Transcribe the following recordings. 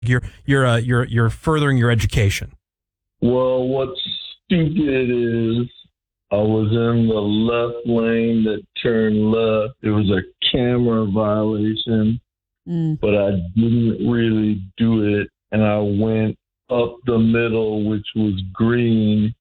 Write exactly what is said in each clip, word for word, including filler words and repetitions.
you're you're uh, you're you're furthering your education. Well, what's stupid is I was in the left lane that turned left. It was a camera violation, mm. but I didn't really do it. And I went up the middle, which was green.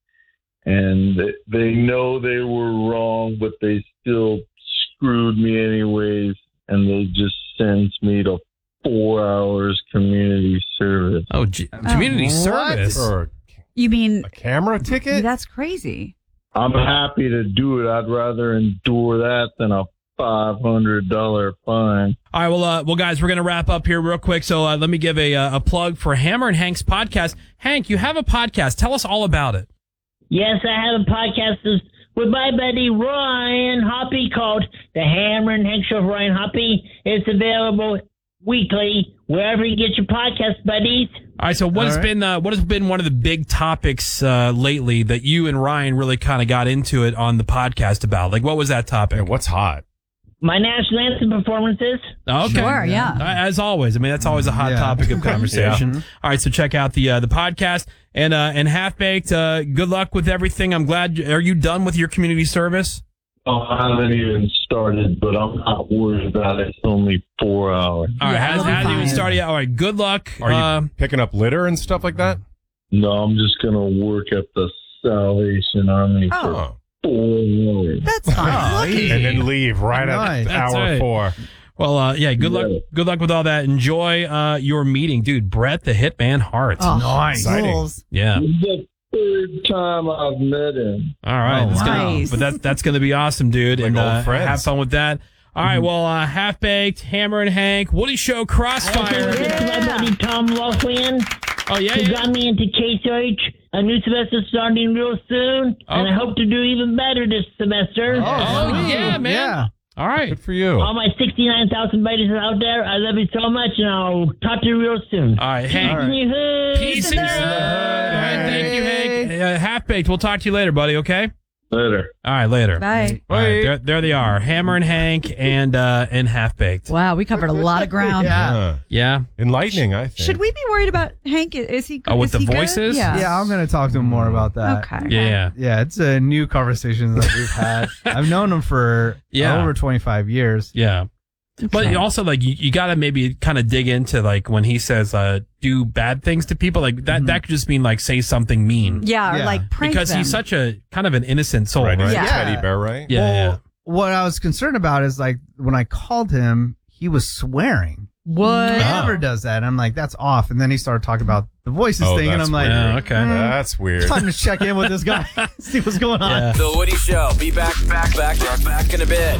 And they, they know they were wrong, but they still screwed me anyways. And they just sent me to four hours community service. Oh, G- community oh, service? Or you mean a camera ticket? That's crazy. I'm happy to do it. I'd rather endure that than a five hundred dollars fine. All right, well, uh, well, guys, we're going to wrap up here real quick. So uh, let me give a, uh, a plug for Hammer and Hank's podcast. Hank, you have a podcast. Tell us all about it. Yes, I have a podcast with my buddy Ryan Hoppy called The Hammer and Hank Show with Ryan Hoppy. It's available weekly wherever you get your podcast, buddies. All right, so what all has right. been uh, what has been one of the big topics uh, lately that you and Ryan really kind of got into it on the podcast about? Like, what was that topic? Yeah, what's hot? My national anthem performances. Okay. Sure, yeah. As always. I mean, that's always a hot yeah. topic of conversation. yeah. All right, so check out the uh, the podcast. And uh, and Half-Baked, uh, good luck with everything. I'm glad. You, are you done with your community service? Oh, I haven't even started, but I'm not worried about it. It's only four hours. All right, yeah, hasn't hasn't even started yet. All right, good luck. Are uh, you picking up litter and stuff like that? No, I'm just going to work at the Salvation Army oh. for four hours. That's fine. And then leave right nice. at hour right. four. Well, uh, yeah, good luck. Yeah. Good luck with all that. Enjoy uh, your meeting, dude. Brett, the Hitman Hart. Oh, nice. rules. Yeah. It's the third time I've met him. All right. Oh, that's nice. gonna, but that, that's going to be awesome, dude. Like and old uh, friends. have fun with that. All right. Well, uh, Half-Baked, Hammer and Hank, Woody Show, Crossfire. This is my buddy Tom Laughlin. Oh, yeah, Who yeah. got me into K C H. A new semester starting real soon. Oh, and I cool. hope to do even better this semester. Oh, yeah, man. Yeah. All right. Good for you. All my sixty-nine thousand buddies out there, I love you so much, and I'll talk to you real soon. All right, Hank. Peace in your hood. Peace in your hood. All right, thank you, Hank. Uh, Half-Baked, we'll talk to you later, buddy, okay? Later. All right, later. Bye. All right, there, there they are. Hammer and Hank and uh, and Half-Baked. Wow, we covered a lot of ground. Yeah. Yeah. Yeah. Enlightening, I think. Should we be worried about Hank? Is he good? Oh, with is the he good? voices? Yeah. Yeah, I'm going to talk to him more about that. Okay. Yeah, yeah. Yeah, it's a new conversation that we've had. I've known him for Yeah. over twenty-five years. Yeah. But Okay. also, like, you, you got to maybe kind of dig into, like, when he says, uh, do bad things to people. Like, that, Mhm. that could just mean, like, say something mean. Yeah, or Yeah. like prank Because them. he's such a kind of an innocent soul, Right, right? he's Yeah. a teddy bear, right? Yeah, well, yeah. What I was concerned about is like when I called him, he was swearing. What? He Oh. never does that. I'm like, that's off. And then he started talking about the voices Oh, thing, and that's I'm like, weird. Yeah, okay. mm, That's weird. time to check in with this guy, see what's going on. Yeah. The Woody Show. Be back, back, back, back, back in a bit.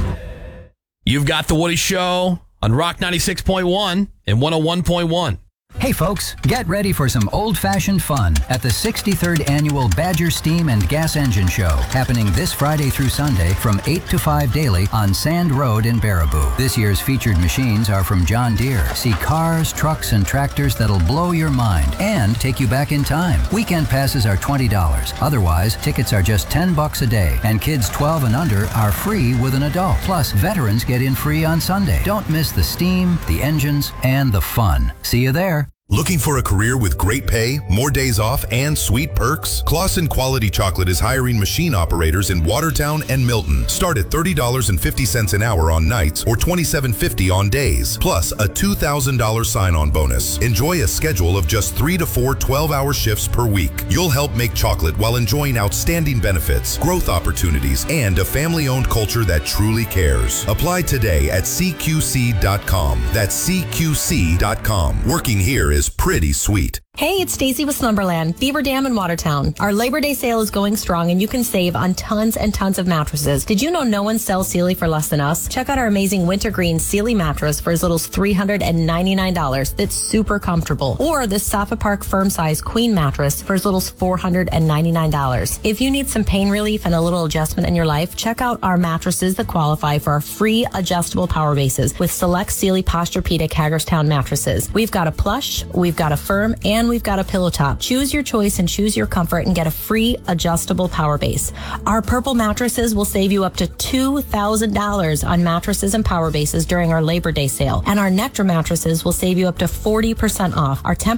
You've got The Woody Show on Rock ninety-six point one and one oh one point one. Hey folks, get ready for some old-fashioned fun at the sixty-third Annual Badger Steam and Gas Engine Show, happening this Friday through Sunday from eight to five daily on Sand Road in Baraboo. This year's featured machines are from John Deere. See cars, trucks, and tractors that'll blow your mind and take you back in time. Weekend passes are twenty dollars. Otherwise, tickets are just ten bucks a day, and kids twelve and under are free with an adult. Plus, veterans get in free on Sunday. Don't miss the steam, the engines, and the fun. See you there. Looking for a career with great pay, more days off, and sweet perks? Claussen Quality Chocolate is hiring machine operators in Watertown and Milton. Start at thirty dollars and fifty cents an hour on nights or twenty-seven fifty on days, plus a two thousand dollars sign-on bonus. Enjoy a schedule of just three to four twelve-hour shifts per week. You'll help make chocolate while enjoying outstanding benefits, growth opportunities, and a family-owned culture that truly cares. Apply today at C Q C dot com. That's C Q C dot com. Working here is pretty sweet. Hey, it's Stacy with Slumberland, Beaver Dam in Watertown. Our Labor Day sale is going strong and you can save on tons and tons of mattresses. Did you know no one sells Sealy for less than us? Check out our amazing wintergreen Sealy mattress for as little as three hundred ninety-nine dollars. That's super comfortable. Or this Safa Park firm size queen mattress for as little as four hundred ninety-nine dollars. If you need some pain relief and a little adjustment in your life, check out our mattresses that qualify for our free adjustable power bases with select Sealy Posturepedic Hagerstown mattresses. We've got a plush, we've got a firm, and And we've got a pillow top. Choose your choice and choose your comfort and get a free adjustable power base. Our Purple mattresses will save you up to two thousand dollars on mattresses and power bases during our Labor Day sale. And our Nectar mattresses will save you up to forty percent off. Our